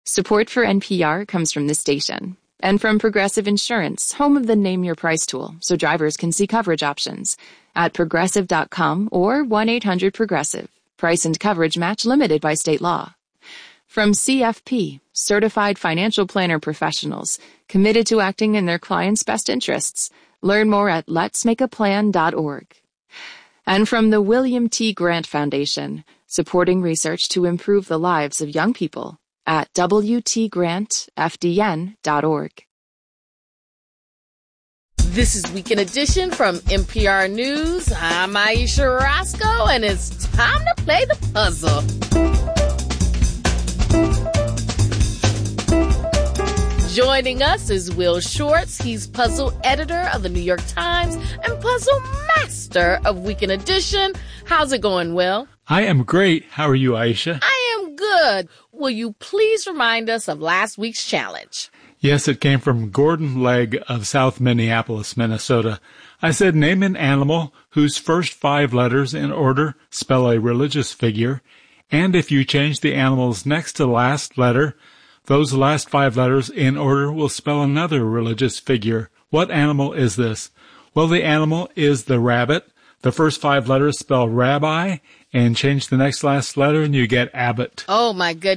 Support for NPR comes from this station and from Progressive Insurance, home of the Name Your Price tool, so drivers can see coverage options at Progressive.com or 1-800-PROGRESSIVE. Price and coverage match limited by state law. From CFP, Certified Financial Planner Professionals, committed to acting in their clients' best interests. Learn more at letsmakeaplan.org. And from the William T. Grant Foundation, supporting research to improve the lives of young people at wtgrantfdn.org. This is Weekend Edition from NPR News. I'm Aisha Roscoe, and it's time to play the puzzle. Joining us is Will Shortz. He's puzzle editor of the New York Times and puzzle master of Weekend Edition. How's it going, Will? I am great. How are you, Aisha? I am good. Will you please remind us of last week's challenge? Yes, it came from Gordon Legg of South Minneapolis, Minnesota. I said, name an animal whose first 5 letters in order spell a religious figure, and if you change the animal's next to last letter, those last 5 letters in order will spell another religious figure. What animal is this? Well, the animal is the rabbit. The first 5 letters spell rabbi, and change the next last letter and you get Abbott. Oh, my goodness.